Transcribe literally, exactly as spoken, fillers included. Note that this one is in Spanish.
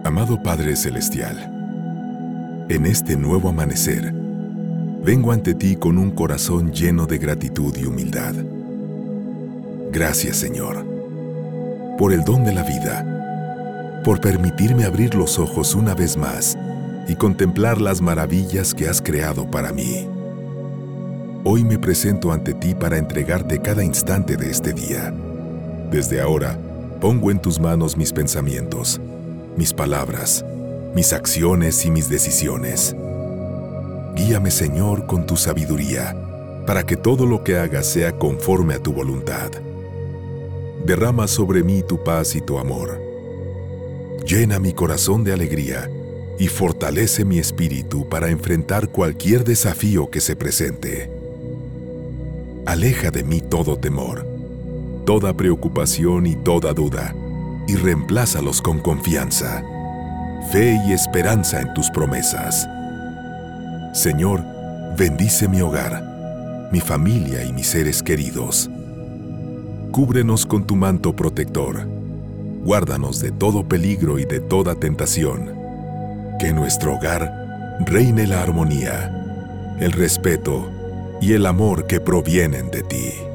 Amado Padre Celestial, en este nuevo amanecer, vengo ante ti con un corazón lleno de gratitud y humildad. Gracias, Señor, por el don de la vida, por permitirme abrir los ojos una vez más y contemplar las maravillas que has creado para mí. Hoy me presento ante ti para entregarte cada instante de este día. Desde ahora, pongo en tus manos mis pensamientos, mis palabras, mis acciones y mis decisiones. Guíame, Señor, con tu sabiduría, para que todo lo que haga sea conforme a tu voluntad. Derrama sobre mí tu paz y tu amor. Llena mi corazón de alegría y fortalece mi espíritu para enfrentar cualquier desafío que se presente. Aleja de mí todo temor, toda preocupación y toda duda, y reemplázalos con confianza, fe y esperanza en tus promesas. Señor, bendice mi hogar, mi familia y mis seres queridos. Cúbrenos con tu manto protector. Guárdanos de todo peligro y de toda tentación. Que en nuestro hogar reine la armonía, el respeto y el amor que provienen de ti.